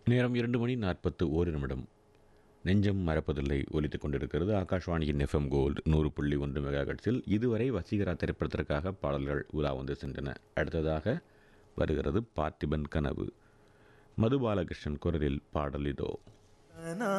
நேரம் 2 மணி 41 நிமிடம். நெஞ்சம் மறப்பதில்லை ஒலித்துக் கொண்டிருக்கிறது. ஆகாஷ்வாணியின் எஃப்எம் கோல்டு 100.1 மெகாஹெர்ட்ஸில் இதுவரை வசீகரா திரைப்படத்திற்காக பாடல்கள் உலா வந்து சென்றன. அடுத்ததாக வருகிறது பார்த்திபன் கனவு. மது பாலகிருஷ்ணன் குரலில் பாடல் இதோ.